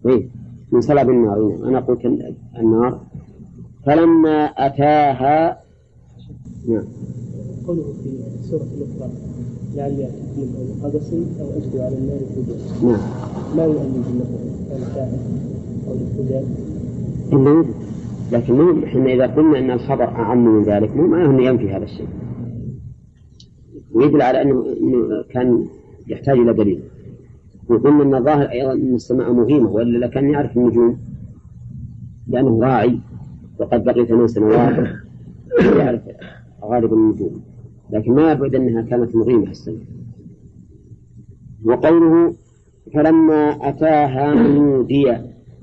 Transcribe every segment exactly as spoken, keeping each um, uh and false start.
إيه من صلب النار. أنا قلت النار. فلما أتاها. نعم. قوله في سورة الأخرى لعلي أتاكم من قبس أو أجد على النار هدى. نعم. ما يؤمن بالنبي أتاها أو الهدى إلا لكن مو إحنا إذا قلنا أن الخبر أعم من ذلك مو معناه أنه ينفي هذا الشيء، ويدل على أنه, إنه كان يحتاج إلى دليل. وقلنا أن الظاهر أيضا أن السماء مهيمة، وإلا لكان يعرف النجوم لأنه راعي وقد بقي ثمان سنوات يعرف غالب النجوم، لكن ما يبعد أنها كانت مهيمة السماء. وقوله فلما أتاها نودي،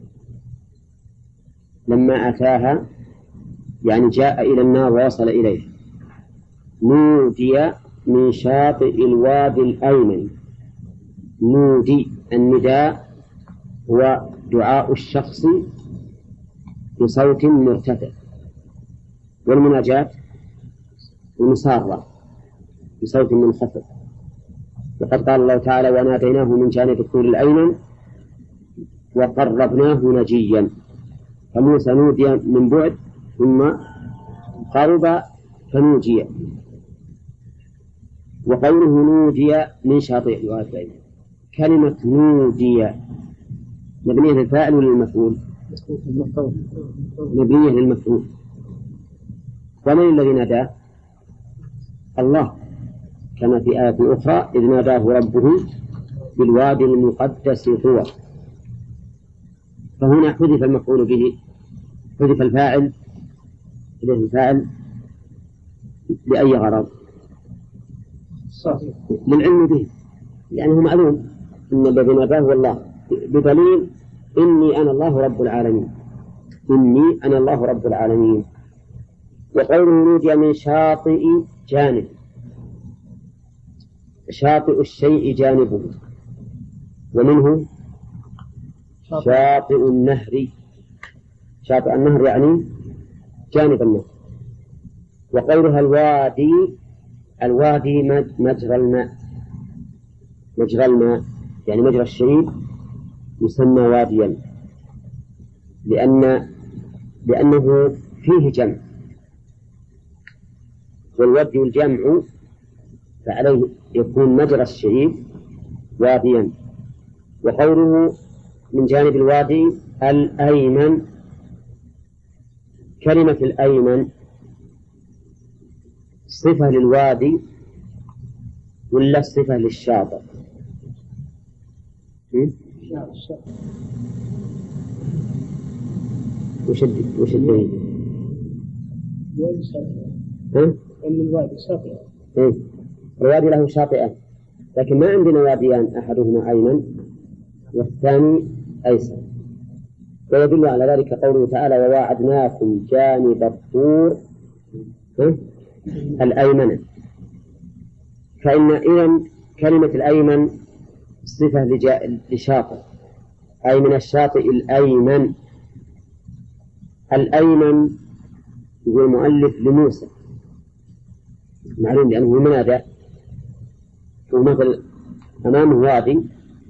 لما أتاها يعني جاء إلى النار ووصل إليه. نودي من شاطئ الوادي الأيمن. نودي النداء هو دعاء الشخص بصوت مرتفع، والمناجاة المسارة بصوت منخفض. وقد قال الله تعالى وناديناه من جانب الطور الأيمن وقربناه نجيا. فموسى نودي من بعد ثم قرب فنوجي. وقوله نودي من شاطئ الوادي الأيمن، كلمة نودي مبنية للفاعل ولا للمفعول؟ مبنية للمفعول. ومن الذي ناداه؟ الله، كما في آية أخرى إذ ناداه ربه بالوادي المقدس طوى. فهنا حذف المفعول به، حذف الفاعل الفاعل لأي غرض؟ للعلم به، يعني هو معلوم إن الذي ناداه هو الله، بدليل إني أنا الله رب العالمين، إني أنا الله رب العالمين. وقوله نودي من شاطئ جانب، شاطئ الشيء جانبه، ومنه شاطئ النهر. شاطئ النهر يعني جانب النهر. وقولها الوادي، الوادي مجرى الماء، مجرى الماء يعني مجرى الشيء يسمى واديا، لأن لأنه فيه جمع، والودي الجمع فعليه يكون مجرى الشيء واديا. وقوله من جانب الوادي الأيمن، كلمة الأيمن صفة للوادي ولا صفة للشاطئ؟ وش وش الدليل؟ ها؟ أن الوادي شاطئ. إيه؟ الوادي له شاطئان، لكن ما عندنا واديان، أحدهما أيمن والثاني أيسر. ويدل على ذلك قوله تعالى وواعدناكم جانب الطور الأيمن. فإن إذن كلمة الأيمن صفة لشاطئ، أي من الشاطئ الأيمن. الأيمن يقول المؤلف لموسى، معلوم لأنه منادى، ومثل أمامه وادي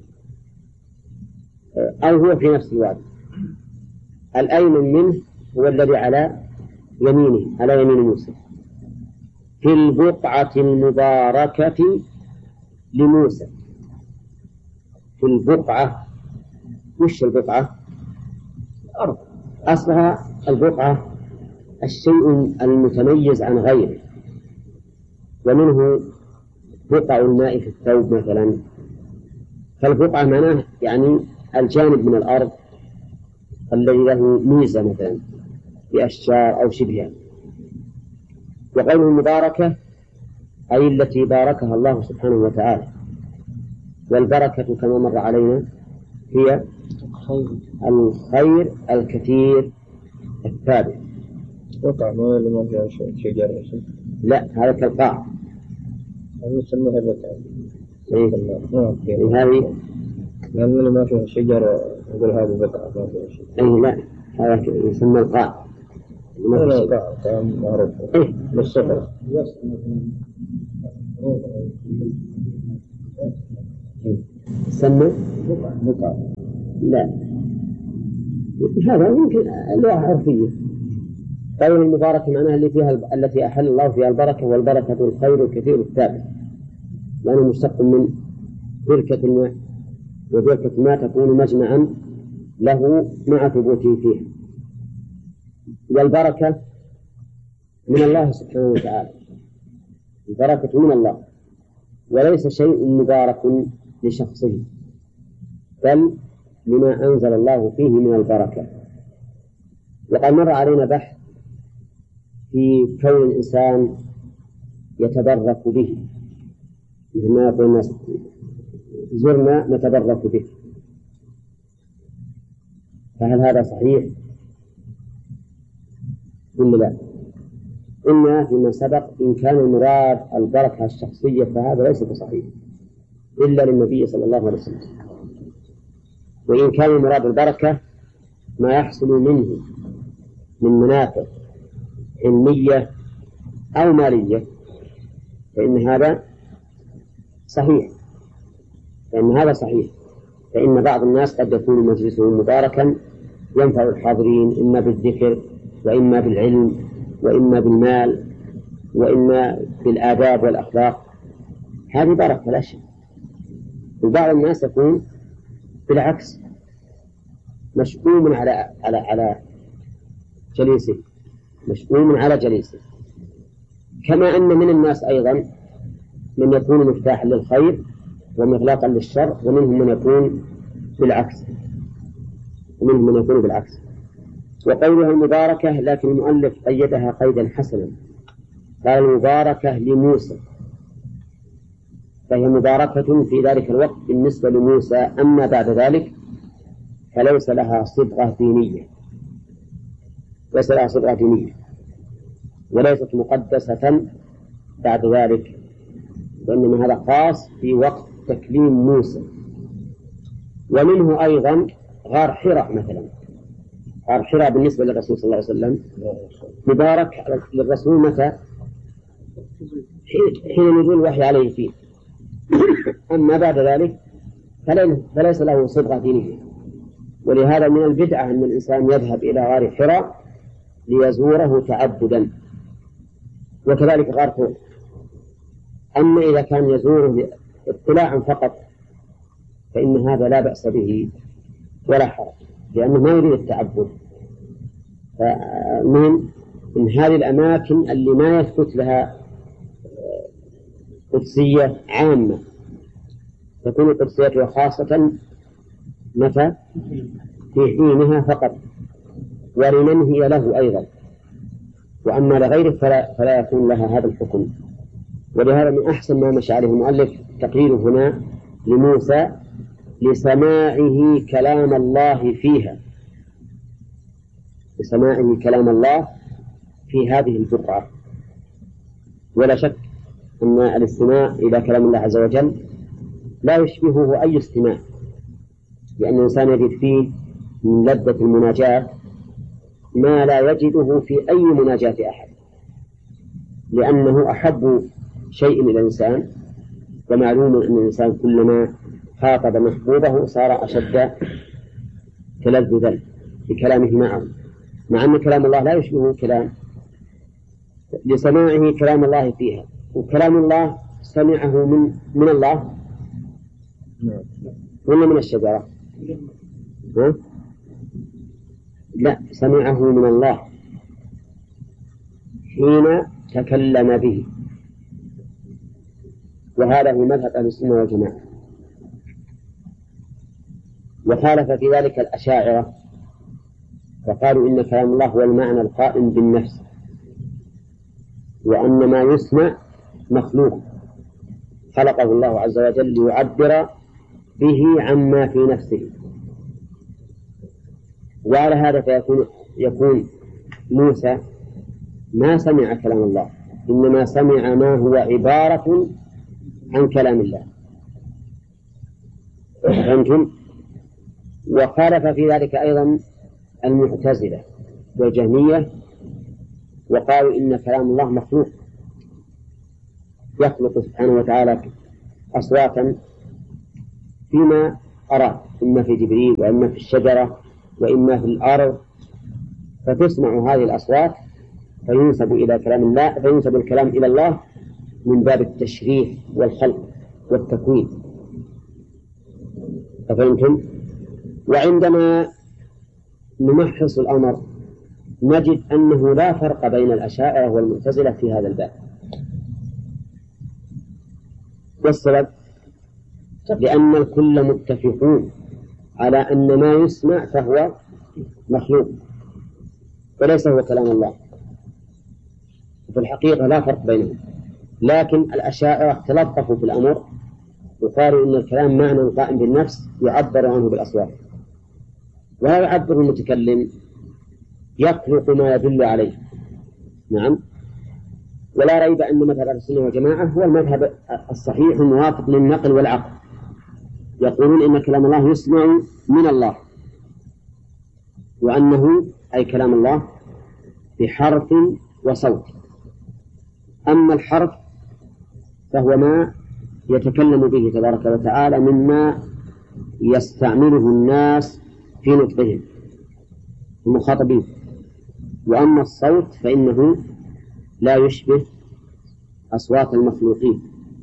أو هو في نفس الوادي. الأيمن منه هو الذي على يمينه، على يمين موسى، في البقعة المباركة لموسى. في البقعة، وش البقعة؟ الأرض، أصلها البقعة الشيء المتميز عن غيره، ومنه بقع الماء في الثوب مثلا. فالبقعة معناه يعني الجانب من الأرض الذي له ميزة مثلا بأشجار أو شبهها. وقوله المباركة أي التي باركها الله سبحانه وتعالى. والبركة كما مر علينا هي الخير الكثير الثابت. وقع ما اللي ما فيها شيء شجرة شيء؟ لا، هذا كالقاع. هذا يسمونها بقعة. إيه هذه لأن اللي ما فيها شجرة نقول هذه بقعة ما فيها شيء. أي لا، هذا يسمى القاع. ما لا قاع كلام معروف. إيه بالصفر. يسمى بقعة. لا هذا يمكن اللغة عرفية. قوله المباركة معناها اللي فيها التي أحل الله فيها البركة، والبركة الخير الكثير الثابت، لأنه مشتق من بركة الماء، وبركة الماء تكون مجمعا له مع ثبوته فيه. والبركة من الله سبحانه وتعالى، البركة من الله، وليس شيء مبارك لشخصه، بل لما أنزل الله فيه من البركة. وقد مر علينا بحث في كون الإنسان يتبرك به، مثل ما يقول الناس زرنا نتبرك به، فهل هذا صحيح ولا لا؟ قلنا فيما سبق إن كان المراد البركة الشخصية فهذا ليس بصحيح إلا للنبي صلى الله عليه وسلم، وإن كان المراد البركة ما يحصل منه من منافع علمية أو مالية فإن هذا صحيح، فإن هذا صحيح فإن بعض الناس قد يكون مجلسه مباركا ينفع الحاضرين إما بالذكر وإما بالعلم وإما بالمال وإما بالآداب والأخلاق، هذه بركة لا شك. وبعض الناس يكون بالعكس مشؤوم على على على جليسه، مشؤوم على جليسه. كما أن من الناس أيضا من يكون مفتاحا للخير ومغلاقا للشر، ومنهم من يكون بالعكس ومنهم من يكون بالعكس. وقولها المباركة لكن المؤلف قيدها قيدا حسنا، قال المباركة لموسى، فهي مباركة في ذلك الوقت بالنسبة لموسى، أما بعد ذلك فليس لها صبغة دينية، ليس لها صبغة دينية وليست مقدسة بعد ذلك، وإنما هذا خاص في وقت تكليم موسى. ومنه أيضا غار حراء مثلا، غار حراء بالنسبة للرسول صلى الله عليه وسلم مبارك للرسول متى؟ حين نزول الوحي عليه فيه، أما بعد ذلك فليس له صبغة دينية. ولهذا من البدعة أن الإنسان يذهب إلى غار حراء ليزوره تعبدا، وكذلك غار ثور. أما إذا كان يزوره اطلاعا فقط فإن هذا لا بأس به ولا حرج، لأنه ما يريد التعبد. فمن من هذه الأماكن اللي ما يثبت لها قدسية عامة، تكون قدسيتها خاصة متى؟ في حينها فقط، ولمن هي له أيضا، وأما لغيره فلا, فلا يكون لها هذا الحكم. ولهذا من أحسن ما مشى عليه المؤلف تقرير هنا لموسى لسماعه كلام الله فيها، لسماعه كلام الله في هذه البقعة. ولا شك أن الاستماع إلى كلام الله عز وجل لا يشبهه أي استماع، لأن الإنسان يجد فيه من لذة المناجاة ما لا يجده في أي مناجاة أحد، لأنه أحب شيء إلى الإنسان، ومعلوم أن الإنسان كلما خاطب محبوبه صار أشد تلذذا بكلامه معه، مع أن كلام الله لا يشبه كلام. لسماعه كلام الله فيها، وكلام الله سمعه من من الله ولا من الشجرة؟ ها؟ لا، سمعه من الله حين تكلم به، وهذا هو مذهب أهل السنة والجماعة. وخالف في ذلك الأشاعرة فقالوا إن كلام الله هو المعنى القائم بالنفس، وأن ما يسمع مخلوق خلقه الله عز وجل ليعبر به عما في نفسه. وعلى هذا فيكون يكون موسى ما سمع كلام الله، إنما سمع ما هو عبارة عن كلام الله. فهمتم؟ وخالف في ذلك أيضا المعتزلة والجهمية، وقالوا إن كلام الله مخلوق، يخلق سبحانه وتعالى أصواتا فيما أراد، إما في جبريل وإما في الشجرة وإما في الأرض، فتسمع هذه الأصوات فينسب إلى كلام الله، فينسب الكلام إلى الله من باب التشريف والخلق والتكوين. أفهمتم؟ وعندما نمحص الأمر نجد أنه لا فرق بين الأشاعرة والمعتزلة في هذا الباب. والسبب لأن الكل متفقون على أن ما يسمع فهو مخلوق وليس هو كلام الله، في الحقيقة لا فرق بينهم. لكن الأشاعرة تلطفوا في الأمر وقالوا إن الكلام معنى قائم بالنفس يعبر عنه بالأصوات، ولا يعبر المتكلم، يخلق ما يدل عليه. نعم، ولا ريب أن مذهب السنة والجماعة هو المذهب الصحيح الموافق للنقل والعقل. يقولون إن كلام الله يسمع من الله، وأنه أي كلام الله بحرف وصوت. أما الحرف فهو ما يتكلم به تبارك وتعالى مما يستعمله الناس في نطقهم المخاطبين، وأما الصوت فإنه لا يشبه أصوات المخلوقين.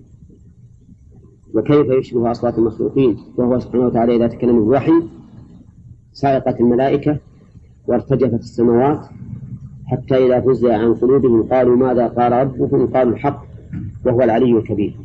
وكيف يشبه أصوات المخلوقين وهو سبحانه وتعالى إذا تكلم الوحي صعقت الملائكة وارتجفت السماوات حتى إذا فزع عن قلوبهم قالوا ماذا قال ربكم قالوا الحق وهو العلي الكبير.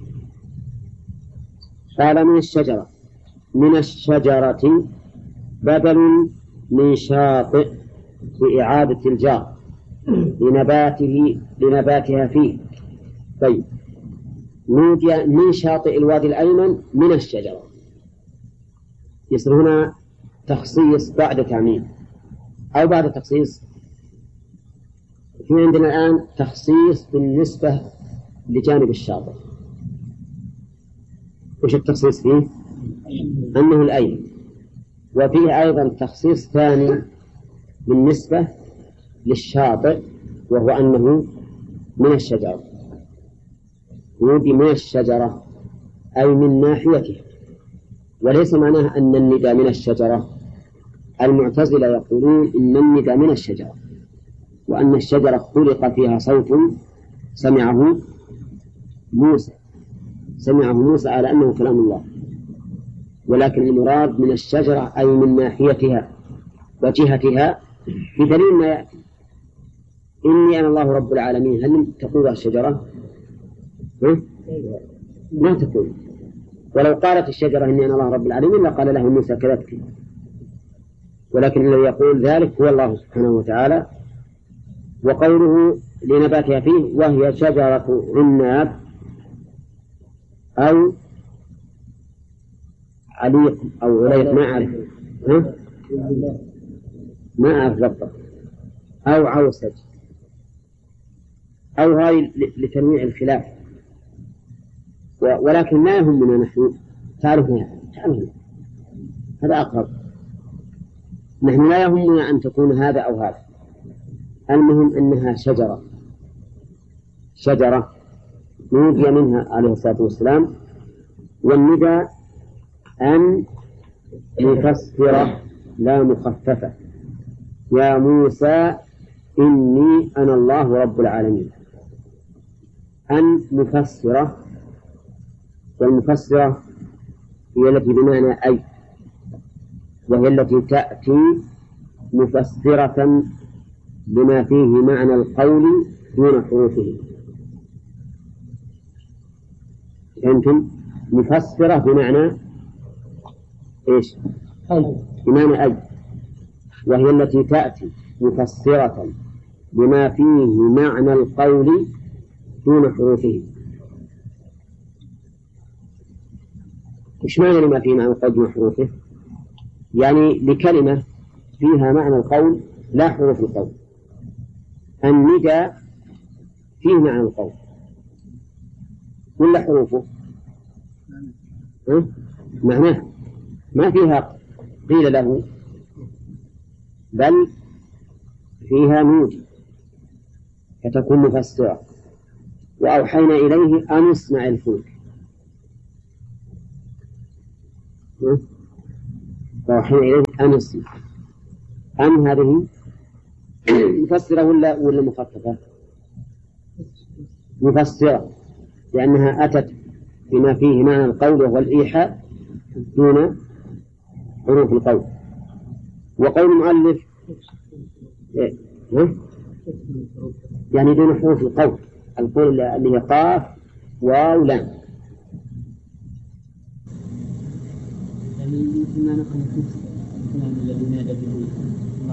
قال من الشجرة، من الشجرة بدل من شاطئ بإعادة الجار لنباته لنباتها فيه. طيب، نودي من شاطئ الوادي الأيمن من الشجرة، يصير هنا تخصيص بعد تعميم أو بعد تخصيص. في عندنا الآن تخصيص بالنسبة لجانب الشاطئ. وش التخصيص فيه؟ أنه الأيمن. وفيه أيضا تخصيص ثاني بالنسبة للشاطئ وهو أنه من الشجرة. يودي من الشجرة أي من ناحيته، وليس معناه أن الندى من الشجرة. المعتزلة يقولون إن الندى من الشجرة، وأن الشجرة خلق فيها صوت سمعه موسى سمعه موسى على أنه كلام الله، ولكن المراد من الشجرة أي من ناحيتها وجهتها، بدليل ما يأتي إني أنا الله رب العالمين. هل تقول الشجرة؟ ما تقول. ولو قالت الشجرة إني أنا الله رب العالمين لقال له موسى كذلك، ولكن الذي يقول ذلك هو الله سبحانه وتعالى. وقوله لنباتها فيه وهي شجرة عناب أو عليق أو عليق، ما أعرف ما أعرف ضبط، أو عوسج، أو هاي لتنويع الخلاف. ولكن ما يهمنا نحن تعرفها تعرفها هذا أقرب. نحن لا يهمنا أن تكون هذا أو هذا، المهم أنها شجرة شجرة نودي منها عليه الصلاة والسلام. والندى أن مفسرة لا مخففة، يا موسى إني أنا الله رب العالمين. أن مفسرة، والمفسرة هي التي بمعنى أي، وهي التي تأتي مفسرة بما فيه معنى القول دون حروفه. فهمتم؟ مفسرة بمعنى إيش؟ بمعنى أي، وهي التي تأتي مفسرة بما فيه معنى القول دون حروفه. إيش معنى لما فيه معنى القول دون حروفه؟ يعني لكلمة فيها معنى القول لا حروف القول. الندى فيه معنى القول ولا حروفه؟ معناه ما فيها قيل له، بل فيها نودي فتكون مفسرة. وأوحينا إليه أن اصنع الفلك، وأوحينا إليه أن اصنع أم هذه مفسرة ولا ولا مخففة؟ مفسرة، لأنها أتت بما فيه معنى القول وهو الإيحاء دون حروف القول. وقول المؤلف إيه؟ يعني دون حروف القول، القول اللي هي قاف واو لام. يعني مثل ما نقل الكلام الذي نادى به الله.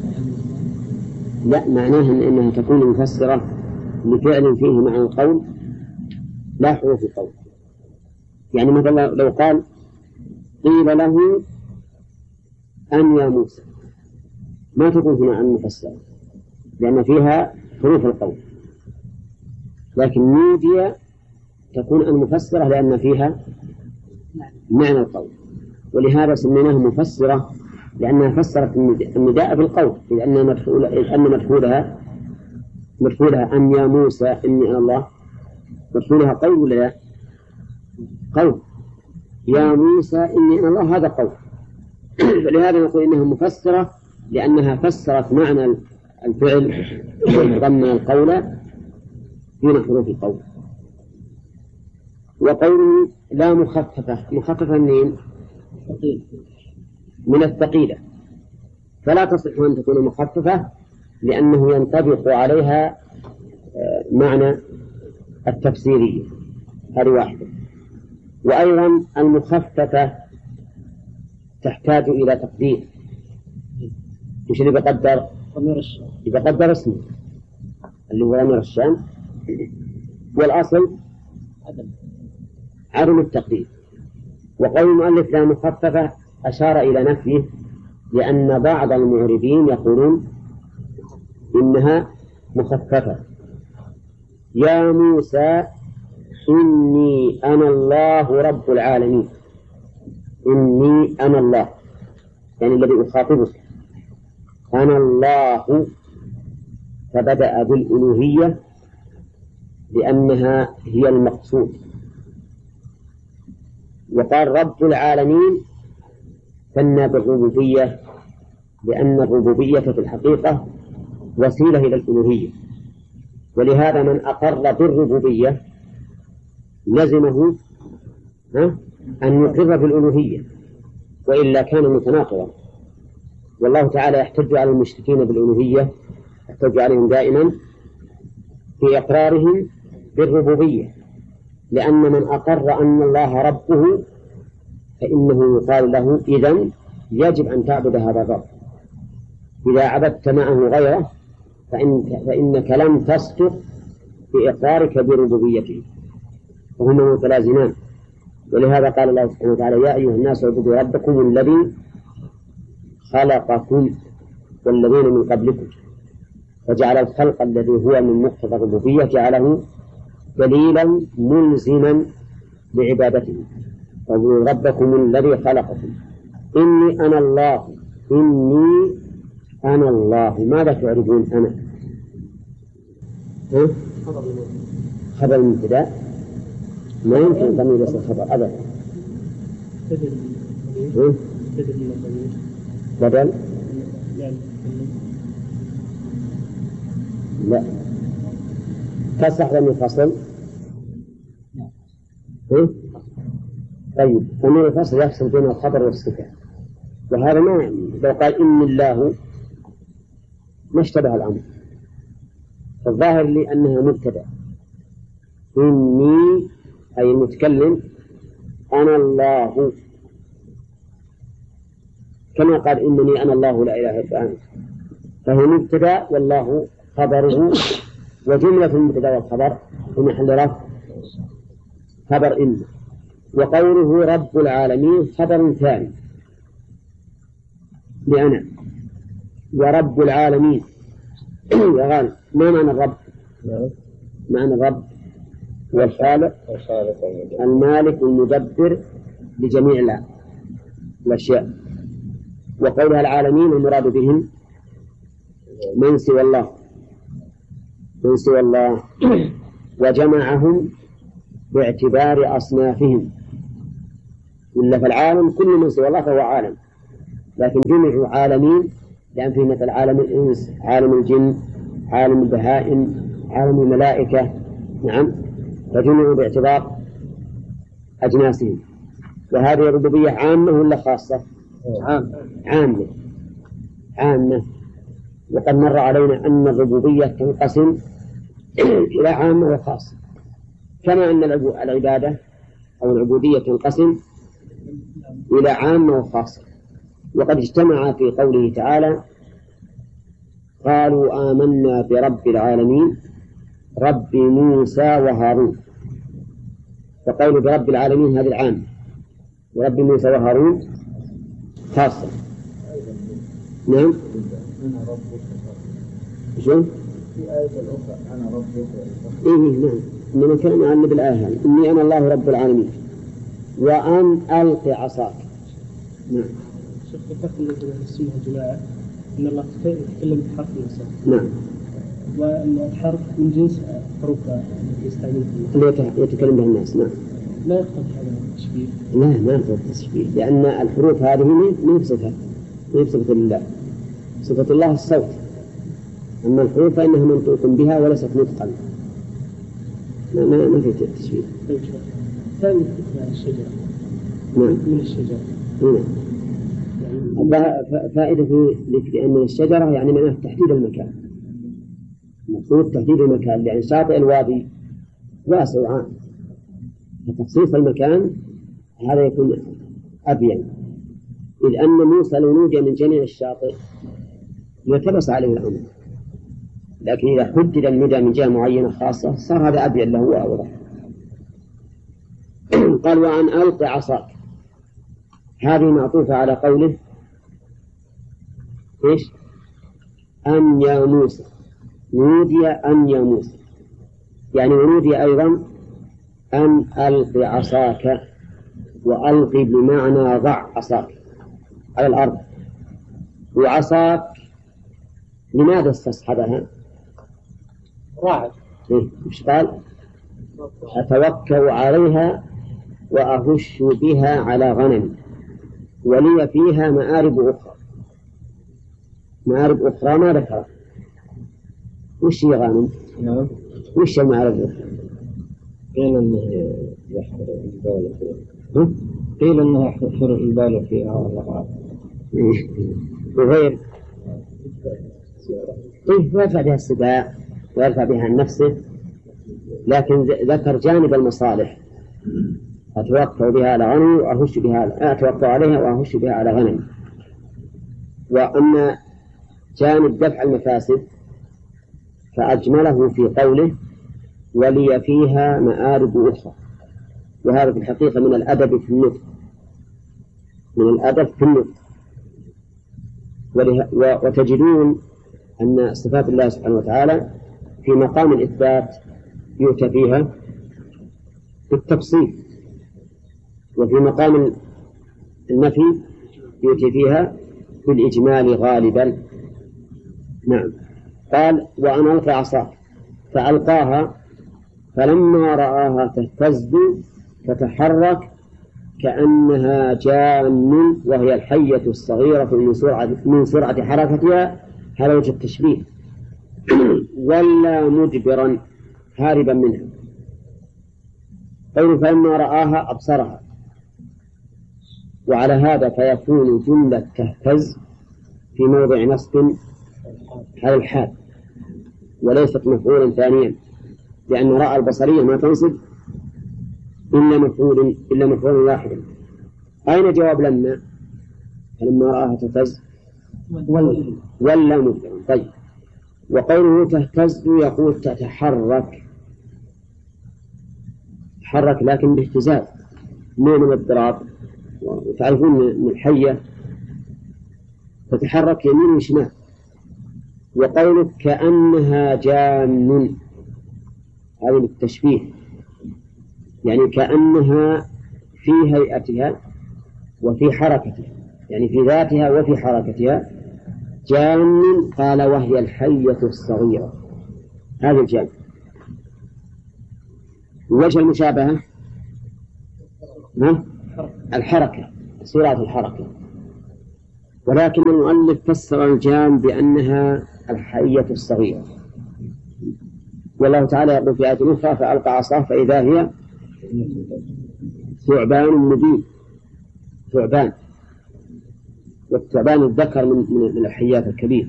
لا، معناه إنها تكون مفسرة لفعل فيه معنى القول لا حروف القول. يعني مثلا لو قال قيل له أن يا موسى، ما تكون هنا عن مفسرة لأن فيها حروف القول، لكن نودي تكون المفسرة لأن فيها معنى القول، ولهذا سميناها مفسرة لأنها فسرت النداء بالقول، لأن مدخولها مدخولها أن يا موسى إني أنا الله، مدخولها قول ولا لا؟ قول. يا موسى إني أنا الله هذا قول. فلهذا نقول إنها مفسرة لأنها فسرت معنى الفعل ضمن القول دون حروف القول. وقوله لا مخففة، مخففة منين؟ من الثقيلة، فلا تصح أن تكون مخففة لأنه ينطبق عليها معنى التفسيرية، هذه واحدة. وأيضا المخففة تحتاج إلى تقدير. إيش اللي بقدر؟ يبقدر اسمه اللي هو أمير الشام، والأصل عدم التقدير. وقول المؤلف لا مخففة أشار إلى نفيه، لأن بعض المعربين يقولون إنها مخففة. يا موسى إني أنا الله رب العالمين، إني أنا الله يعني الذي أخاطبك، أنا الله، فبدأ بالألوهية لأنها هي المقصود، وقال رب العالمين ثنى بالربوبية لأن الربوبية في الحقيقة وسيلة إلى الألوهية. ولهذا من أقر بالربوبية لزمه أن يقر بالألوهية، وإلا كان متناقضا. والله تعالى يحتج على المشركين بالألوهية، يحتج عليهم دائما في إقرارهم بالربوبية، لأن من أقر أن الله ربه فإنه يقال له إذن يجب أن تعبد هذا الرب. إذا عبدت معه غيره فإن فإنك لم تصدق بإقرارك بربوبيته، وهما متلازمان. ولهذا قال الله سبحانه وتعالى يا أيها الناس اعبدوا ربكم الذي خلقكم والذين من قبلكم، فجعل الخلق الذي هو من مقتضى الربوبية جعله دليلا ملزما لعبادته. اعبدوا ربكم الذي خلقكم إني أنا الله، إني أنا الله. ماذا تعرفون أنا؟ ها؟ خبر المبتدأ ما يمكن ضمير يصل خبر أبدا. بدل لا تصح ضمير فصل. طيب ضمير الفصل يفصل بين الخبر والصفة، وهذا ما لو قال إن الله ما اشتبه الأمر. فالظاهر لي أنها مبتدأ، إني أي المتكلم أنا الله، كما قال إنني أنا الله لا إله إلا أنت، فهو مبتدأ والله خبره، وجملة المبتدأ والخبر في محل رفع خبر إن. وقوله رب العالمين خبر ثاني لأنا، ورب العالمين يا غالب ما معنى الرب؟ معنى الرب والخالق المالك المدبر لجميع الأشياء. وقولها العالمين المراد بهم من سوى الله، من سوى الله، وجمعهم باعتبار أصنافهم، إلا فالعالم كل من سوى الله فهو عالم، لكن جمعوا عالمين لأن فيه مثل عالم الإنس، عالم الجن، عالم البهائم، عالم الملائكة. نعم، فجمعوا باعتبار أجناسهم. وهذه الربوبية عامة ولا خاصة؟ عام. عامة عامة. وقد مر علينا أن الربوبية تنقسم إلى عامة وخاصة، كما أن العبادة أو العبودية تنقسم إلى عامة وخاصة. وقد اجتمع في قوله تعالى: قالوا آمنا برب العالمين رب موسى وهارون. فقول برب العالمين هذه العام، ورب موسى وهارون خاصة. نعم. شو؟ في آية الأخرى أنا ربك. إيه نعم، إنما كان عن بالآية هذه: إني أنا الله رب العالمين وأن ألق عصاك. نعم. شوف الفرق الذي يسمونه الجماعة أن الله يتكلم بحرف الإنسان. نعم. وأن الحرف من جنس حروف يستعملها اللي يتكلم به الناس. نعم. لا يقتضي هذا التشبيه. لا ما يقتضي التشبيه، لأن الحروف هذه من صفة من صفة الله. صفة الله الصوت، أما الحروف فإنها منطوق بها وليست نطقا. ما ما ما في تشبيه. طيب شوف ثاني فكرة الشجرة. نعم. من الشجرة. نعم. فائدة ذكر أن الشجرة يعني معناه تحديد المكان. المقصود تحديد المكان، لأن شاطئ الوادي واسع وعام، فتخصيص المكان هذا يكون أبين. إذ أن موسى لو نودي من جميع الشاطئ يلتبس عليه الأمر، لكن إذا حدد الندى من جهة معينة خاصة صار هذا أبين له وأوضح. قال: وأن ألق عصاك. هذه معطوفة على قوله إيش؟ أن يا موسى. نودي أن يا موسى، يعني ونودي أيضا أن ألق عصاك. وألق بمعنى ضع عصاك على الأرض. وعصاك لماذا استصحبها؟ راعد. إيه؟ مش قال: أتوكأ عليها وأهش بها على غنم ولي فيها مآرب أخرى. مآرب أخرى ما ذكرها. وش هي غنم؟ نعم. وش المآرب الأخرى؟ قيل أنه يحفر البال فيها. قيل أنه يحفر البال فيها والله. وغير طيب ويرفع بها السباع ويرفع بها عن نفسه، لكن ذكر جانب المصالح: أتوقع بها على غنم وأهش بها أتوقع عليها وأهش بها على غنم. وأما جانب دفع المفاسد فأجمله في قوله: ولي فيها مآرب أخرى. وهذا في الحقيقة من الأدب في النطق، من الأدب في النطق. وتجدون أن صفات الله سبحانه وتعالى في مقام الإثبات يؤتى فيها بالتفصيل، وفي مقام النفي يؤتي فيها بالإجمال غالبا. نعم. قال: وأن ألقى عصاك. فألقاها فلما رآها تهتز تتحرك كأنها جان وهي الحية الصغيرة من سرعة, من سرعة حركتها. هذا وجه التشبيه. ولا مدبرا هاربا منها. قوله فلما رآها أبصرها. وعلى هذا فيكون جملة تهتز في موضع نصب على الحال وليست مفعولا ثانيا، لأن رأى البصرية ما تنصب إلا مفعول إلا مفعول واحدا. أين جواب لما؟ فلما رآها تهتز ولا مدبرا. طيب. وقوله تهتز يقول تتحرك، تحرك لكن باهتزاز مو من اضطراب. وتعرفون أن الحية تتحرك يمين وشمال. وقولك كأنها جان هذا بالتشبيه، يعني كأنها في هيئتها وفي حركتها، يعني في ذاتها وفي حركتها جان. قال وهي الحية الصغيرة. هذا الجان. وجه المشابهة الحركة، سرعة الحركة. ولكن المؤلف فسر الجان بأنها الحية الصغيرة، والله تعالى يقول في آية أخرى فألقى عصاه فإذا هي ثعبان مبين. ثعبان، والثعبان الذكر من, من الحيات الكبير.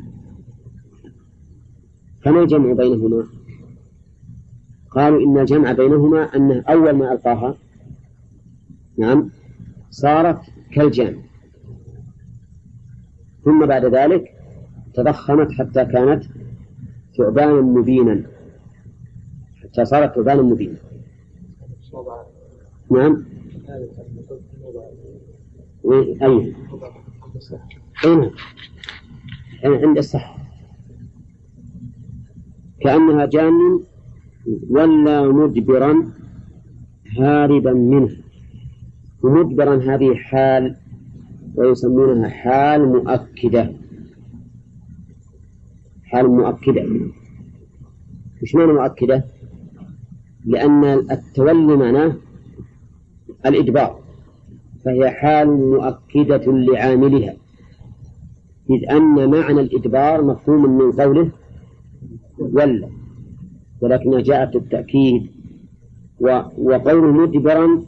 فما الجمع بينهما؟ قالوا إن الجمع بينهما أنه أول ما ألقاها نعم صارت كالجان، ثم بعد ذلك تضخمت حتى كانت ثعبانا مبينا، حتى صارت ثعبانا مبينا. نعم. أي أين عند الصح كأنها جان ولا مدبرا هاربا منه. ومدبرا هذه حال، ويسمونها حال مؤكدة. حال مؤكدة مش معنى مؤكدة؟ لأن التولي معناه الإدبار، فهي حال مؤكدة لعاملها، إذ أن معنى الإدبار مفهوم من قوله ولا، ولكنها جاءت التأكيد. وقوله مدبرا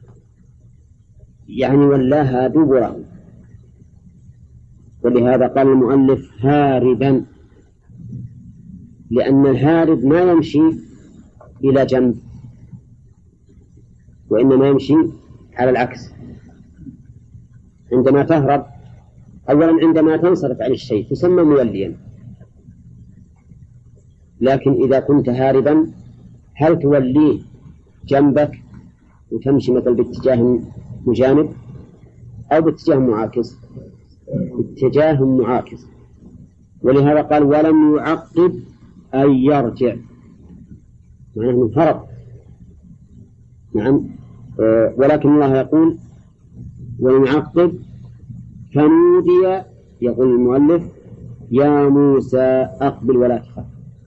يعني ولاها دبرا، ولهذا قال المؤلف هاربا، لأن الهارب ما يمشي إلى جنب، وإنما يمشي على العكس. عندما تهرب أولا عندما تنصرف عن الشيء تسمى موليا، لكن إذا كنت هاربا هل توليه جنبك وتمشي مثل باتجاه مجانب أو باتجاه معاكس؟ باتجاه معاكس. ولهذا قال ولم يعقب أن يرجع، معناه من هرب. نعم. أه ولكن الله يقول ولم يعقب فنودي، يقول المؤلف يا موسى أقبل ولا تخف.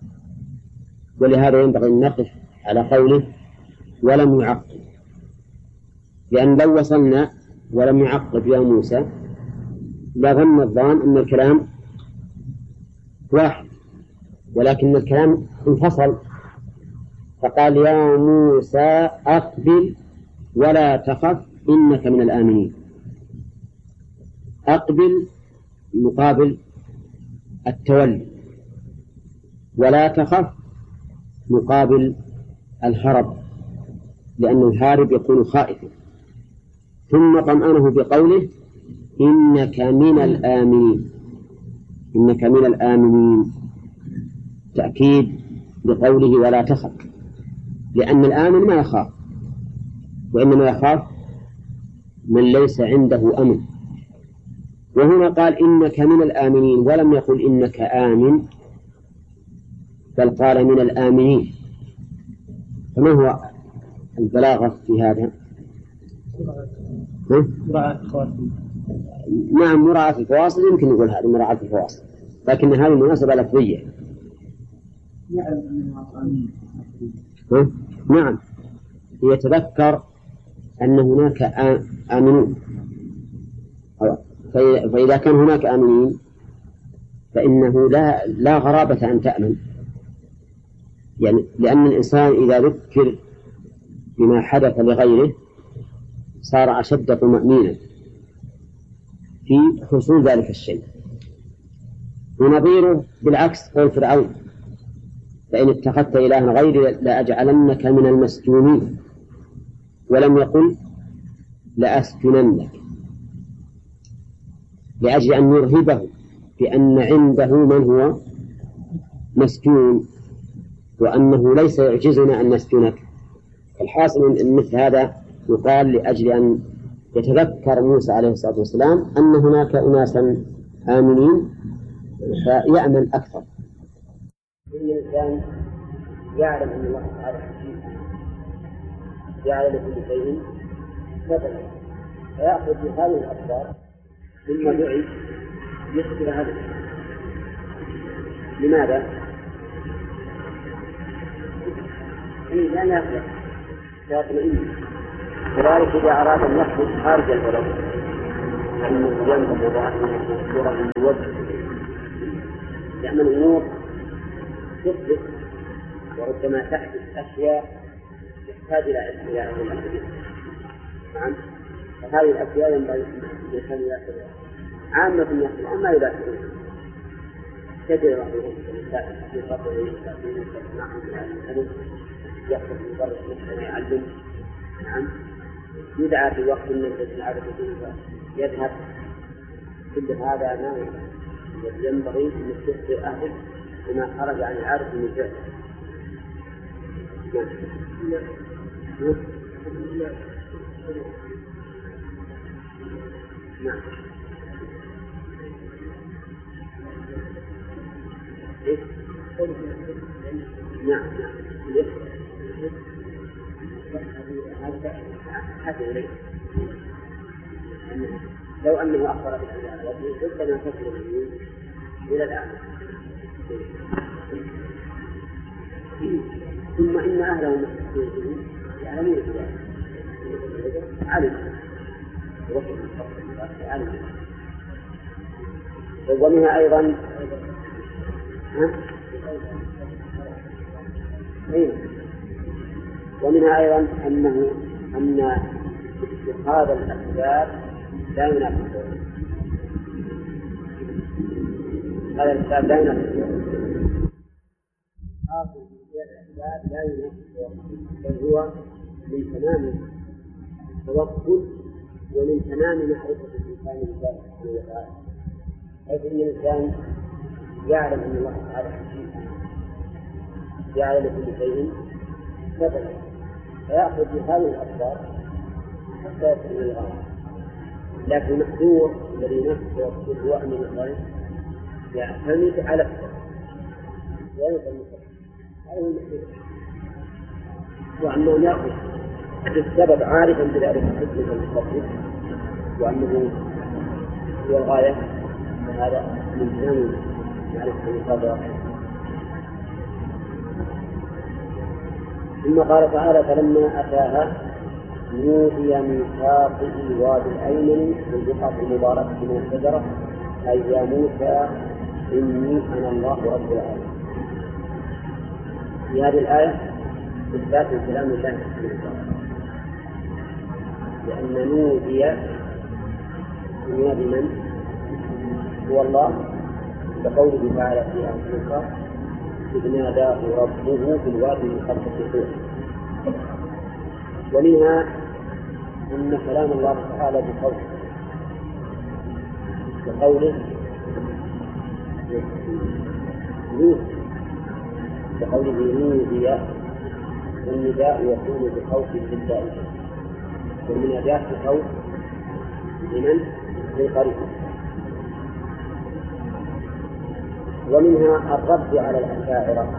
ولهذا ينبغي أن نقف على قوله ولم يعقب، لأن لو وصلنا ولم يعقب يا موسى لظن الظان أن الكلام واحد، ولكن الكلام انفصل، فقال يا موسى أقبل ولا تخف إنك من الآمنين. أقبل مقابل التولي، ولا تخف مقابل الهرب، لأن الهارب يكون خائفا. ثم طمأنه بقوله إنك من الآمنين. إنك من الآمنين تأكيد لقوله ولا تخف، لأن الآمن ما يخاف، وإنما يخاف من ليس عنده أمن. وهنا قال إنك من الآمنين ولم يقل إنك آمن، بل قال من الآمنين. فما هو البلاغة في هذا؟ نعم مراعاة الفواصل، يمكن نقول هذا مراعاة الفواصل، لكن هذه مناسبة لفظية. نعم يتذكر أن هناك آمنون، فإذا كان هناك آمنين فإنه لا, لا غرابة أن تأمن، يعني لأن الإنسان إذا ذكر بما حدث لغيره صار أشد طمأنينة في حصول ذلك الشيء. ونظيره بالعكس قول فرعون فإن اتخذت إلها غيري لأجعلنك من المسجونين، ولم يقل لأسجننك، لأجل أن يرهبه بأن عنده من هو مسجون، وأنه ليس يعجزنا أن نسجنك. الحاصل أن مثل هذا يقال لأجل أن يتذكر موسى عليه الصلاة والسلام أن هناك أناسا آمنين فيأمن أكثر. الإنسان يعلم أن الله تعالى حكيم جعل لكل شيء سببا، فيأخذ بهذه الأسباب ثم دعي يخبر هذا الشيء. لماذا؟ الإنسان يخلق ويطمئن، كذلك إذا أراد أن يخرج خارج البلد أنه ينبغي أن يذكره بوجه، لأن الأمور تثبت وربما تحدث أشياء تحتاج إلى علم. نعم، فهذه الأشياء ينبغي الإنسان يلاحظها. عامة الناس الآن ما يلاحظون كثير رحمهم الإنسان في قبره يستعملون معهم العلم يحفظ مدرس مثلا يعلم. نعم، يدعى في وقت من العادة يذهب. كل هذا ما ينبغي أن يستخدم أهل وما خرج عن العادة من الفعل. نعم. نعم. حتى إليه لو أنه أخبر بالعبادة ربما تكون إلى الآن. ثم إن أهله يعلمون بذلك، علم ومنها أيضا ومنها أيضا أنه أن اتخاذ الأسباب لا ينافي هذا الأسباب لا ينافي الأسباب لا ينافي، بل هو من تمام التوكل ومن تمام معرفة الإنسان بالله سبحانه وتعالى، حيث أن الإنسان يعلم أن الله تعالى حكيم يعلم كل شيء سببا، فيأخذ بهذه الأسباب حتى يصل إلى الغاية. لكن المحذور الذي نفسه هو أن الإنسان يعتمد على السبب وينسى المسبب. هذا هو المحذور، وأنه يأخذ السبب عارفا بذلك حكمة المسبب وأنه هو الغاية، وهذا من تمام معرفة المسبب. ثم قال تعالى: فلما أتاها نودي من شاطئ الوادي الأيمن والبقعة المباركة من الشجرة أي يا موسى إني أنا الله رب العالمين. في هذه الآية إثبات كلام الله سبحانه وتعالى، لأن نودي ينادي من هو الله، بقوله تعالى في آية أخرى: إذ ناداه ربه في الوادي المقدس طور. ومنها أن كلام الله تعالى بقوله بقوله نودي، بقوله نودي، والنداء يكون بخوف الابتداء، والمناداة بخوف لمن؟ للقريب. ومنها الرد على الأشاعرة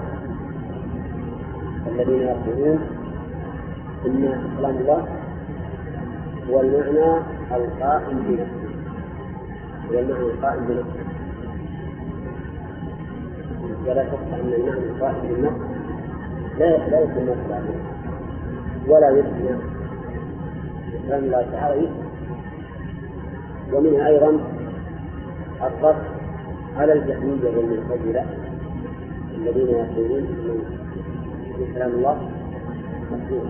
الذين يقولون إن كلام الله هو المعنى القائم بنفسه، هو المعنى القائم بنفسه، ولا شك أن المعنى القائم بالنفس لا لا يكون نفسه ولا يسمى كلام الله تعالى. ومنها أيضا الرد على الجهمية والمعتزلة الذين يقولون إن كلام الله مخلوق،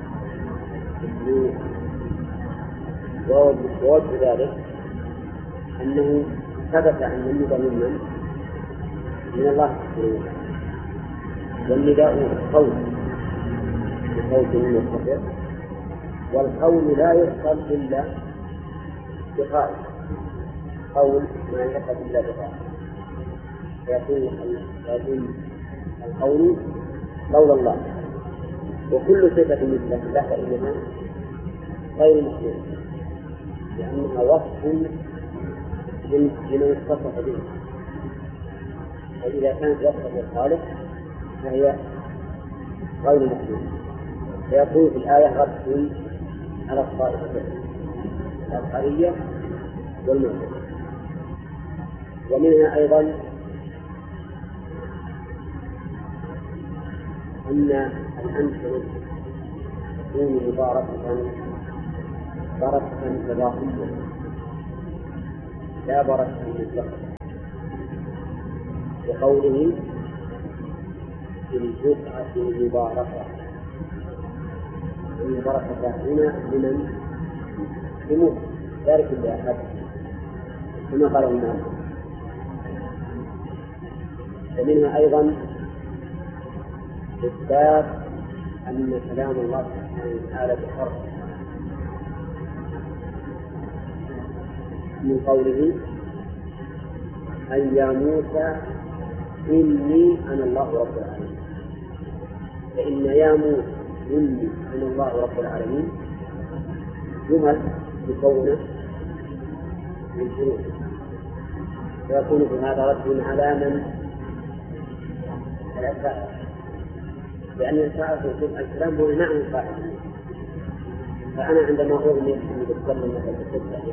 ووجه ذلك أنه ثبت أن النداء ممن من الله سبحانه وتعالى، والنداء قول بصوت منخفض، والقول لا يحصل إلا بقائل، قول ما يحصل إلا بقائل، فيكون القول قول الله. وكل صفة مثل لا فإنها غير مخلوق، لأنها وصف لمن اتصف به، فإذا كانت وصفا للخالق فهي غير مخلوق. فيكون في الآية رد على الطائفتين الأشعرية والمعتزلة. ومنها أيضا أن الأمثلة تكون مباركة مباركة إضافية، لا بركة مطلقة، وقوله في البقعة المباركة، البركة هنا لمن يموت ذلك لأحد كما قال الناس. ومنها أيضا إثبات أن كلام الله سبحانه وتعالى بحرف من قوله أن يا موسى إني أنا الله رب العالمين. فإن يا موسى إني أنا الله رب العالمين جمل مكونة من حروف، ويكون في هذا رد على من الأساس، لأن الأساس الكلام هو معنى الفاعل. فأنا عندما أغني أن أتكلم مثلا بالقصة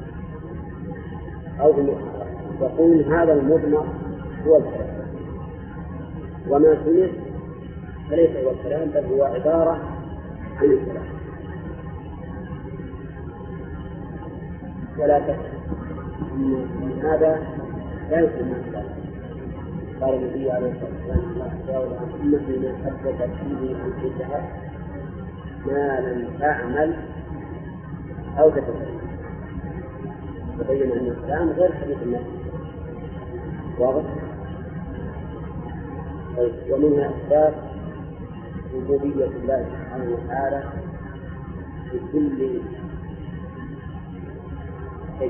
أو يقول هذا المضمر هو الكلام، وما سمع فليس هو الكلام بل هو عبارة عن الكلام. ولا تكفي أن هذا لا يسمى الكلام. قال النبي عليه الصلاة والسلام الله تعالى عن أمتي من حدثت فيه أنفسها ما لم تعمل أو تتكلم، تبين أن الكلام غير حديث الناس. واضح؟ طيب، ومنها إثبات ربوبية الله سبحانه وتعالى في كل شيء،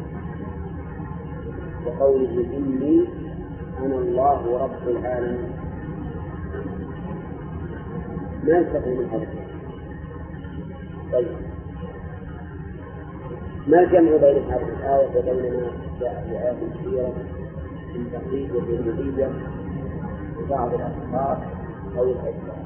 وقوله إني أنا الله رب العالمين. ما يستطيع من هذا. طيب، ما الجمع بين هذه الآية وبين ما جاء في آيات كثيرة من تقليد الربوبية وبعض الأشخاص أو الأجزاء؟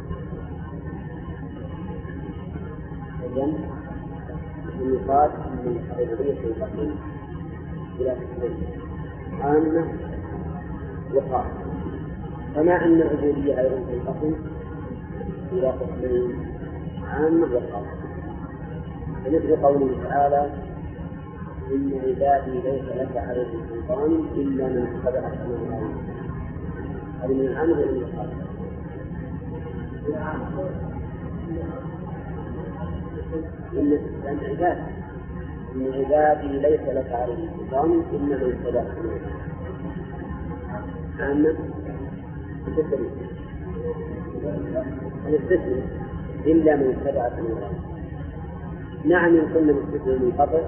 الجمع النقاط من الربوبية تنقسم إلى قسمين: عامة وخاصة. كما أن العبودية أيضا تنقسم إلى قسمين: عامة وخاصة. مثل قوله تعالى: إن عبادي ليس لك عليهم سلطان إلا من اتبع سبيلي. هذه من العامة ولا من الخاصة؟ إن عبادي إن عبادي ليس لك عليهم سلطان إلا من اتبع سبيلي. عامة تستثني نستثني إلا من اتبع سبيلي. نعم، إن كنا نستثني من قبل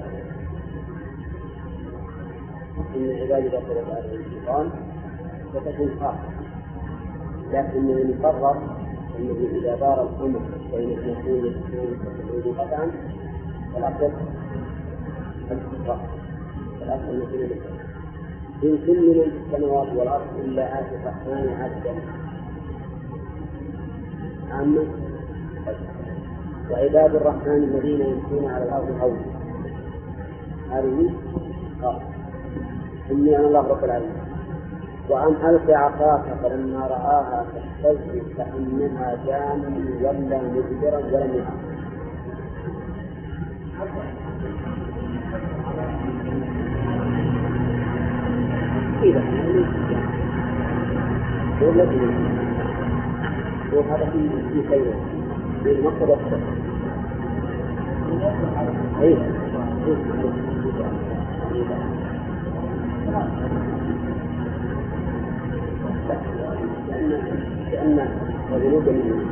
إن عبادي ليس لك عليهم سلطان فتكون خاصة، لكن المقرر أنه إذا دار الأمر بين أن يكون يستثني قطعا فالأصل الاستقرار، فالأصل يكون إن كل من في السماوات والأرض إلا آتي الرحمن عبدا. عامة. وعباد الرحمن الذين يمشون على الأرض هونا، هذه خاصة. إني أنا الله رب العالمين. وأن ألق عصاك فلما رآها تهتز كأنها جان ولا مدبرا ولم يعقل. وهذا في خير من مقصد الصدق. أي لأن الذنوب من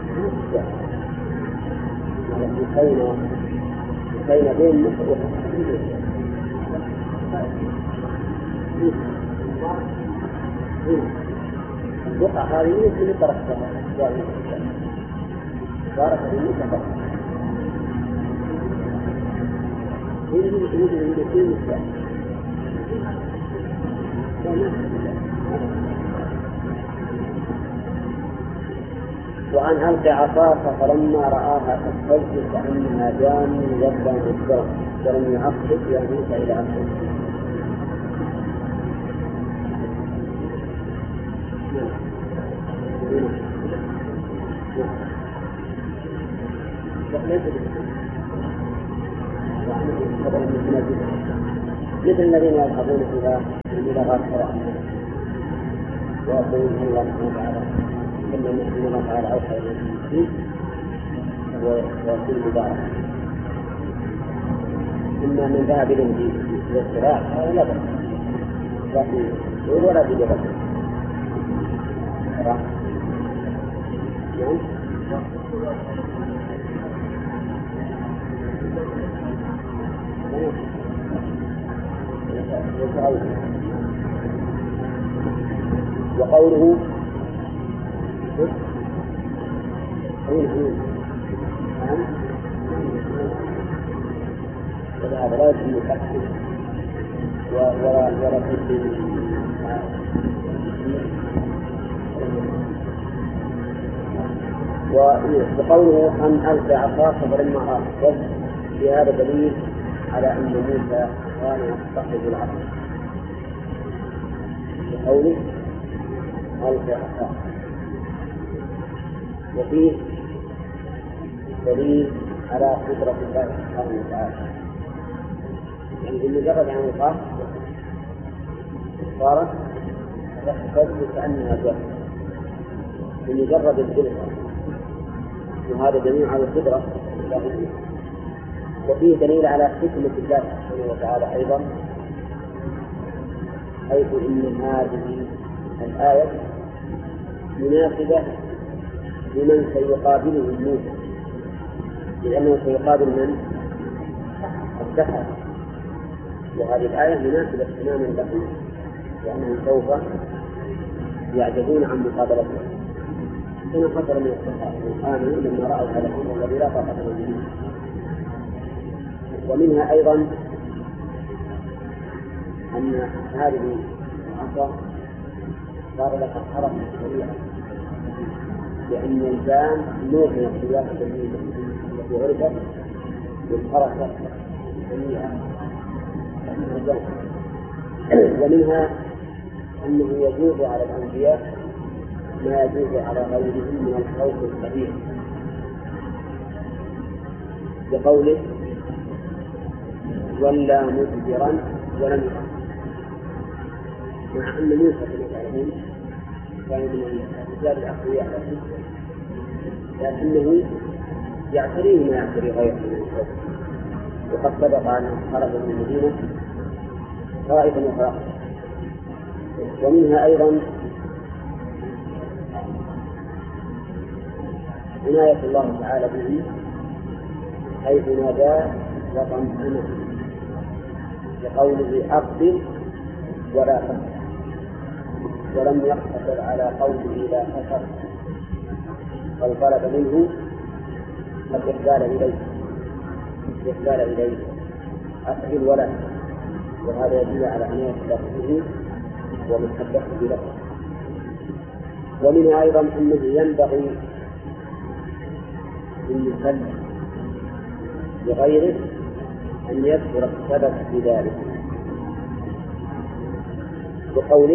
بين بين بين مصر وحسن البقعة هذه يمكن تركتها بارك الله فيك. وأن ألق عصاك فلما رآها تهتز كأنها جان ولا مدبرا ولم يعقل يا موسى إلى آخره. مثل مثل الذين يلحظون فيها بلغات القرآن ويقولون إن الله سبحانه وتعالى إن الله تعالى أوحى إلى المسلمين ويكون مبارك إما من ذهب إلى الاختراع أو لا بأس لكن يقول ولا في جبل نعم وقوله وهذا لا يكون مكتب ولا ولا تكون وقوله أن ألقى عصاه فلما رأى في هذا دليل على أن موسى كان يتخذ العصا بقوله ألقى عصاه وفيه دليل على قدرة الله سبحانه وتعالى يعني بمجرد أن القاه صارت تحتفظ كأنها جهل بمجرد الجلسة وهذا دليل على القدرة الإلهية وفيه دليل على حكمة الله سبحانه وتعالى أيضا حيث إن هذه الآية مناسبة لمن سيقابله موسى لأنه سيقابل من؟ السحر وهذه الآية مناسبة تماما لهم لأنهم سوف يعجزون عن مقابلته كما حصل من السحر آمنوا لما رأوا هذا الأمر الذي لا طاقة لهم به ومنها أيضا أن هذه العصا صار لها حركة سريعة لأن الجان نوع من السياسة التي عرفت بالحركة السريعة ومنها أنه يجوز على الأنبياء ما يجوز على غيرهم من الخوف الكبير بقوله ولا مدبرا ولم يرى مع أن موسى كما تعلمون كان من الرجال الأقوياء لكنه يعتريه ما يعتري غيره من الخوف وقد سبق أن خرج من المدينة خائفا وخائفا ومنها أيضا عناية الله تعالى به حيث ناداه وطمأنه لقوله أقبل ولا تخف ولم يقتصر على قوله لا تخف بل طلب منه الإقبال إليه الإقبال إليه أقبل ولا وهذا يدل على عناية الله به ومحبته له ومنها أيضا أنه ينبغي للمسلم لغيره أن يذكر السبب في ذلك بقوله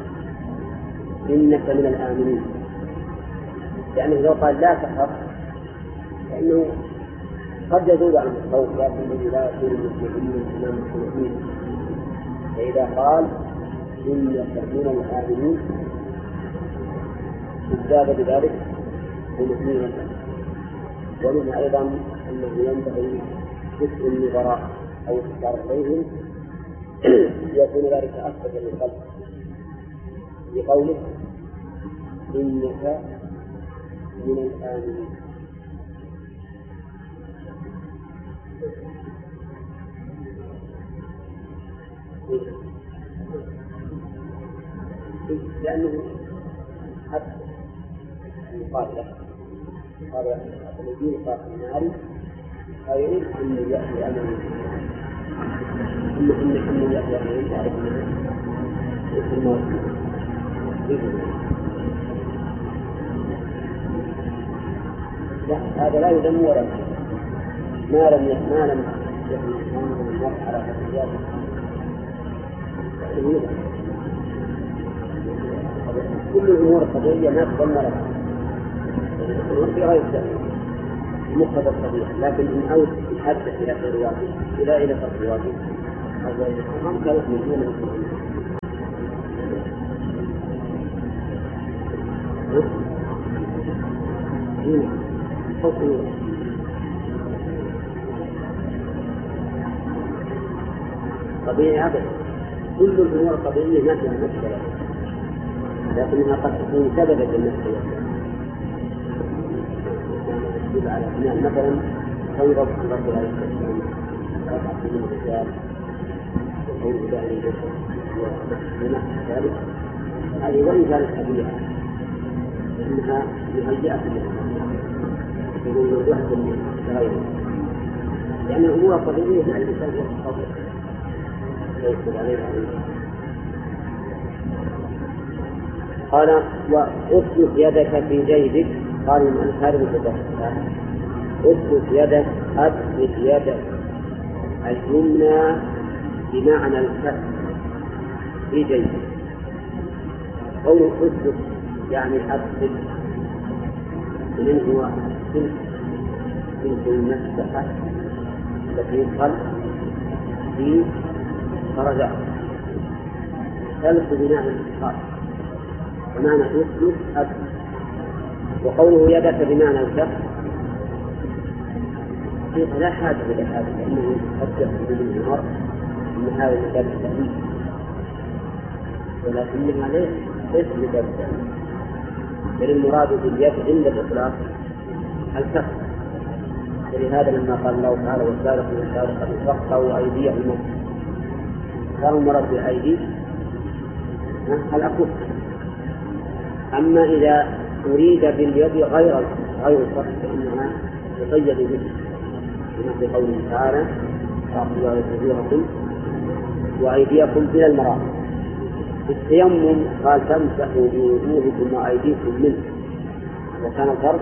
إنك من الآمنين لأنه لو قال لا تخف فإنه قد يزول عن الخوف لكنه لا يكون المسلمين أمام المسلمين فإذا قال إنك من الآمنين ازداد بذلك المسلمين ومنها أيضا أنه ينبغي ذكر النظراء أو الإشارة إليهم يكون ذلك أثبت للقلب بقوله إنك من الآمنين لأنه حتى يقال له هذا الذي يقال في النار خير أن يأتي أمامه إن أن يأتي أمامه تعرف منه في الموت لا هذا لا يذم ولا ما لم ما لم يكن إنسان من النار على خطيئته كل الأمور الطبيعية ما تضمن لها في غير ذلك مقتضى الطبيعة لكن إن أوت يحدث إلى غير واقع إلى إلى فرق واقع هم كانوا يؤمنون طبيعي أبدا كل الأمور الطبيعية ما فيها مشكلة لكنها قد تكون سببا للمشكلة يدل على أن مثلا تنظر عن رب عليه السلام رفع من الرجال وقول داعي البشر ونحو ذلك هذه وإن كانت طبيعة إنها مهيئة يقول موضوعة لغيره لأن الأمور الطبيعية لا يمكن أن تتطور ليس عليها قال وأسلك يدك في جيبك قال من هذا المتدخل أسلك يدك أسلك يدك اليمنى بمعنى الكف في جيبك قوله أسلك يعني أسلك من هو سلك سلك المسبحة التي يدخل في درجات سلك بمعنى الاتحاد ومعنى أسلك أسلك وقوله يدك بمعنى الكف لا حاجة إلى هذا لأنه قد يحصل بالنهار أن هذا المكان التأليف ولكنها ليس بذلك بل المراد باليد عند الإطلاق الكف ولهذا لما قال الله تعالى والسارق والسارقة فاقطعوا أيديهم قالوا مراد بالأيدي الأكف أما إذا أريد باليد غير غير الكف فإنها تقيد به بنحو قوله تعالى فاقطعوا أيديكم وأيديكم إلى المرافق في التيمم قال تمسحوا بوجوهكم وأيديكم منه وكان الفرق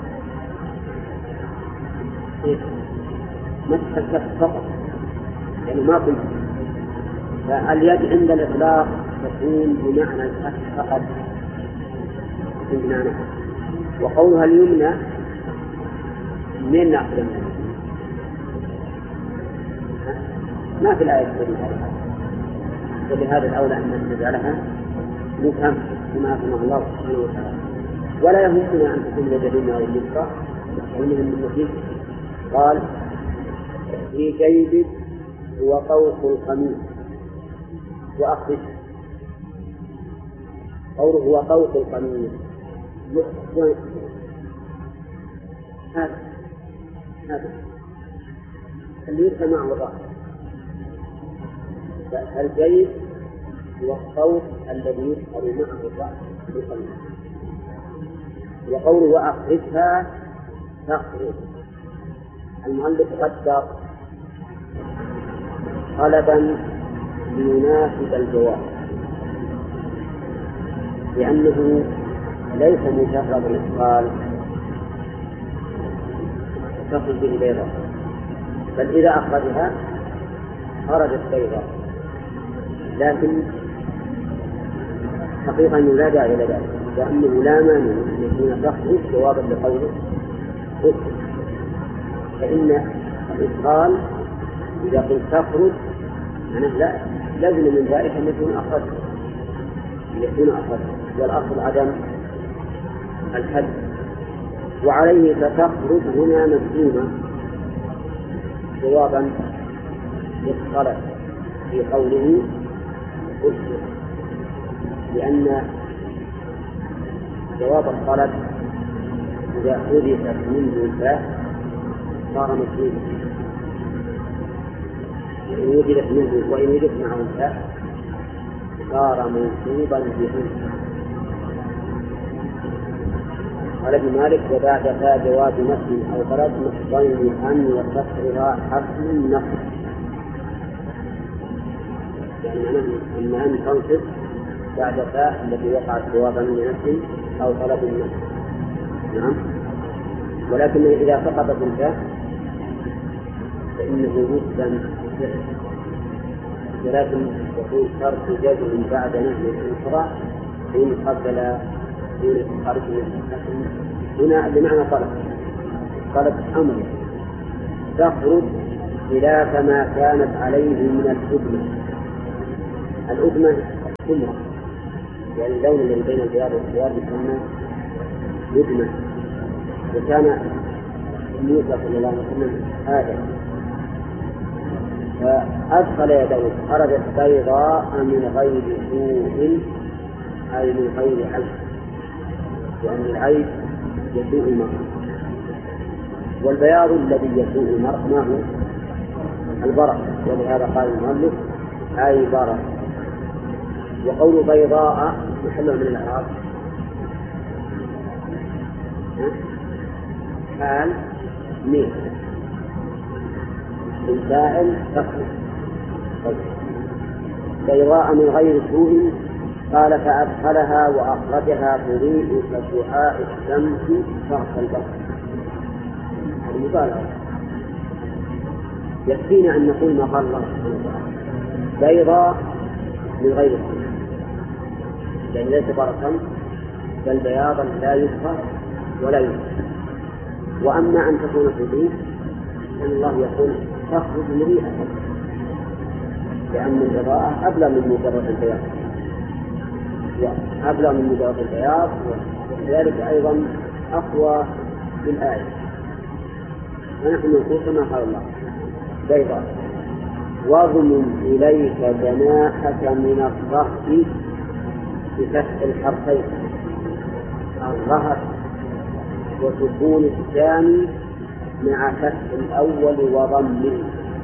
مسح الكف فقط يعني ما كنت فاليد عند الإطلاق تكون بمعنى الكف فقط بمعنى وقولها اليمنى من نأخذ ما في الآية تقول هذا ولهذا الأولى أن نجعلها مفهم كما أفهمه الله سبحانه وتعالى ولا يهمنا أن تكون اليمنى أو اليسرى ومن المسيح قال في جيبك هو طوق القميص وأخرج قوله هو طوق القميص هذا هذا اللي يدخل معه الرأس الجيب هو الطوق الذي يدخل معه الرأس بالقميص وقوله وأخرجها تخرج المؤلف قدر طلبا ليناسب الجواب لأنه ليس مجرد الإدخال تخرج به بيضاء بل إذا أخرجها خرجت بيضاء لكن حقيقة أنه لا داعي إلى ذلك لأنه لا مانع أن يكون تخرج جوابا لقوله فإن الإدخال إذا قلت تخرج معناه لا لازم من ذلك أن يكون أخرج أن يكون أخرج والأصل عدم الحد وعليه فتخرج هنا مجزومة جوابا للطلب في قوله أسلك لأن جواب الطلب إذا حدثت منه الفاء صار مجزوما وإن وجدت منه وإن وجدت معه الفاء صار منصوبا بهم قال ابن مالك وبعد فاء جواب نفي أو طلب نصبين أن وكسرها حرف النصب يعني أن أن تنصب بعد فاء التي وقعت جوابا لنفي أو طلب النصب نعم ولكن إذا سقطت الفاء فإنه يسلم ولكن يكون صرف جزم بعد نهي الأخرى إن قبل دون خارج هنا بمعنى طلب طلب أمر تخرج خلاف ما كانت عليه من الأدمة. الأدمة حمرة، يعني اللون الذي بين البياض والسواد يسمى أدمة. وكان موسى صلى الله عليه وسلم آدم فأدخل يده خرجت بيضاء من غير سوء، أي من غير عيب، لأن العيب يسوء المرء، والبياض الذي يسوء المرء ما هو؟ البرص، ولهذا قال المؤلف أي برص. وقول بيضاء محله من الإعراب حال مين الفاعل تقل بيضاء من غير سوء. قال فأدخلها وأخرجها تضيء كشعاع الشمس فرق البصر. المبالغة يكفينا أن نقول ما قال الله سبحانه وتعالى بيضاء من غير سوء، لأن ليس برصا بل بياضا لا يكره ولا يكره. وأما أن تكون تضيء فإن الله يقول تخرج مريئة، لأن الإضاءة أبلغ من مجرد البياض وأبلغ من مجرد البياض وذلك أيضا أقوى في الآية. ونحن نقول كما قال الله بيضاء. واضم إليك جناحك من الرهب بفتح الحرفين الرهب وسكون الثاني مع فتح الأول وضمه،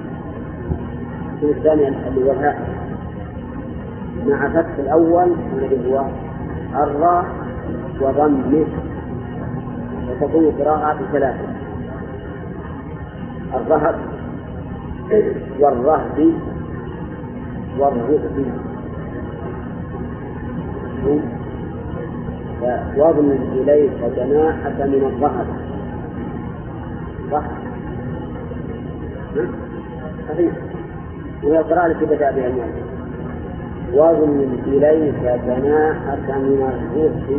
الثاني اللي هو الهاء مع فتح الأول الذي هو الراء وضمه، وتكون قراءة بثلاثة: الرهب والرهب والرهب. واضم إليك جناحك من الرهب صح؟ صحيح. وهي القراءة التي بدأ بها المؤلف واضم إليك جناحك من الرهب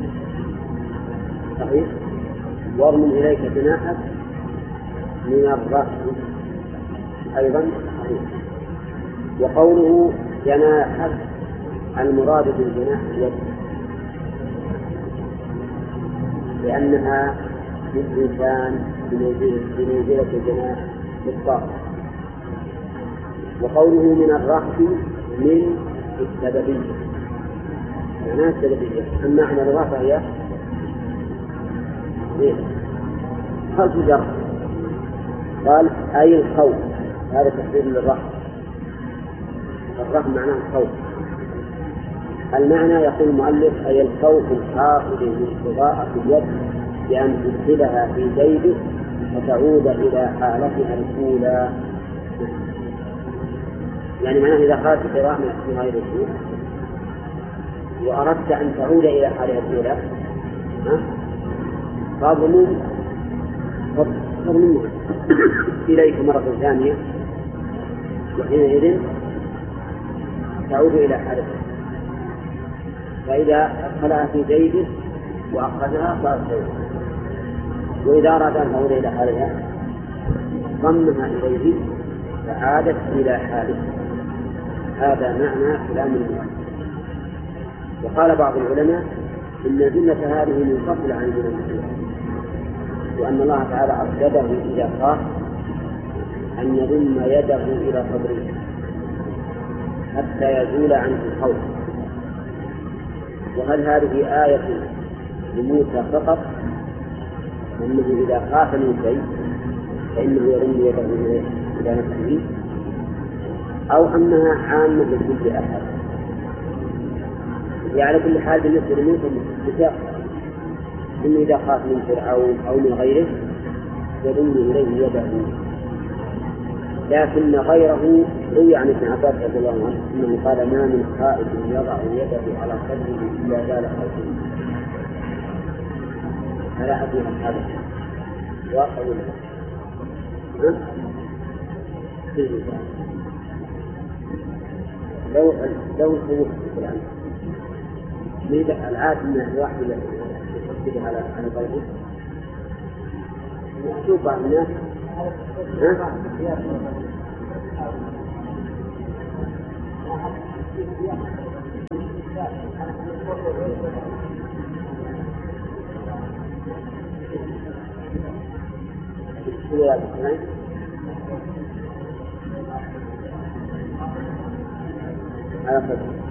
صحيح. واضم إليك جناحك من الرهب أيضا صحيح. وقوله جناحك المراد بالجناح اليد، لأنها للإنسان بمنزلة الجناح بالطاقة. وقوله من الرهب من السببية، معناها السببية. أما معنى الرهب هي خلف جر، قال أي الخوف، هذا تحديد للرهب. الرهب معناه الخوف. المعنى يقول المؤلف أي الخوف الحاصل من استضاءة اليد بأن تدخلها في جيبك وتعود إلى حالتها الأولى. يعني معناه إذا خرجت قراءة من غير الشيء وأردت أن تعود إلى حالها الأولى فاضموا فاضموا إليك مرة ثانية، وحينئذ تعود إلى حالتها. فإذا أدخلها في جيبه وأخذها صارت جيبه، وإذا أراد أن تعود إلى حالها ضمها إليه فعادت إلى حالها. هذا معنى كلام المؤلف. وقال بعض العلماء إن الجملة هذه منفصلة عن الجملة الأولى، وأن الله تعالى أرشده إذا خاف أن يضم يده إلى صدره حتى يزول عنه الخوف. وهل هذه آية لموسى فقط أنه إذا خاف من شيء فإنه يضم يده إلى نفسه، أو أنها عامة لكل أحد؟ يعني كل حال بالنسبة لموسى بشاق إنه إذا خاف من فرعون أو من غيره يضم إليه يده. لكن غيره روي عن ابن عباس رضي الله عنه أنه قال ما من خائف يضع يده على صدره إلا زال خوفه. فلا أدري عن هذا واقع ولا لو لو خوف الآن ليس العادة أن الواحد يحسب على على قلبه. مكتوب بعض الناس على